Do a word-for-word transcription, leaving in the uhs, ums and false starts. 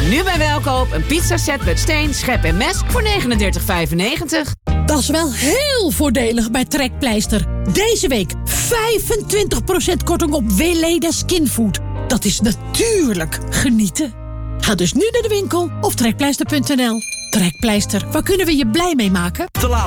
Nu bij Welkoop een pizzaset met steen, schep en mes voor negenendertig vijfennegentig. Dat is wel heel voordelig bij Trekpleister. Deze week vijfentwintig procent korting op Weleda Skinfood. Dat is natuurlijk genieten. Ga dus nu naar de winkel of trekpleister punt n l. Trekpleister, waar kunnen we je blij mee maken? Te laat.